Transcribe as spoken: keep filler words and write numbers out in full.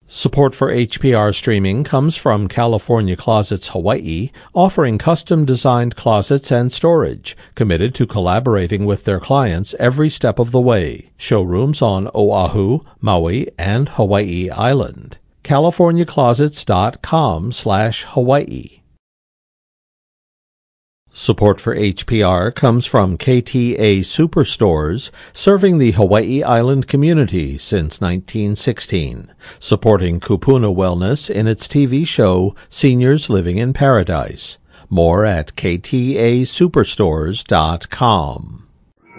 Support for H P R streaming comes from California Closets Hawaii, offering custom-designed closets and storage, committed to collaborating with their clients every step of the way. Showrooms on Oahu, Maui, and Hawaii Island. california closets dot com slash Hawaii. Support for H P R comes from K T A Superstores, serving the Hawaii Island community since nineteen sixteen, supporting Kupuna Wellness in its T V show Seniors Living in Paradise. More at k t a superstores dot com.